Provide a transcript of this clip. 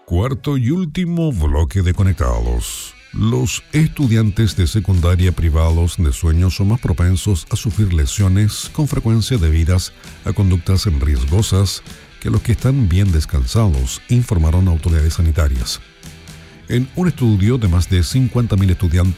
Cuarto y último bloque de Conectados. Los estudiantes de secundaria privados de sueño son más propensos a sufrir lesiones con frecuencia debidas a conductas riesgosas que los que están bien descansados, informaron autoridades sanitarias. En un estudio de más de 50.000 estudiantes